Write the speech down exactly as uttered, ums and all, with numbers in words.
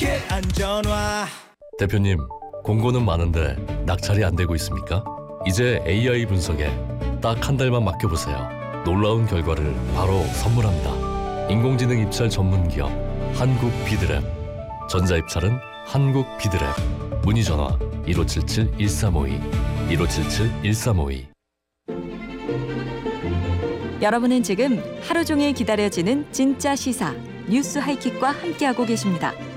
안전화. 대표님, 공고는 많은데 낙찰이 안 되고 있습니까? 이제 에이아이 분석에 딱 한 달만 맡겨보세요. 놀라운 결과를 바로 선물합니다. 인공지능 입찰 전문 기업 한국 비드랩. 전자입찰은 한국 비드랩. 문의 전화 일오칠칠 일삼오이 일오칠칠 일삼오이. 여러분은 지금 하루 종일 기다려지는 진짜 시사 뉴스 하이킥과 함께하고 계십니다.